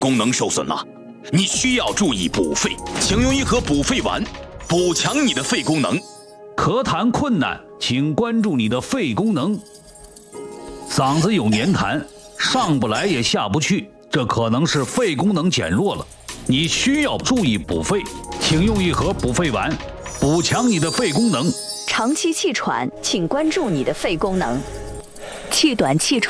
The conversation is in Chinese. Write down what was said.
功能受损了，你需要注意补肺，请用一盒补肺丸，补强你的肺功能。 咳痰困难，请关注你的肺功能。嗓子有黏痰，上不来也下不去，这可能是肺功能减弱了，你需要注意补肺，请用一盒补肺丸，补强你的肺功能。 长期气喘，请关注你的肺功能。气短气喘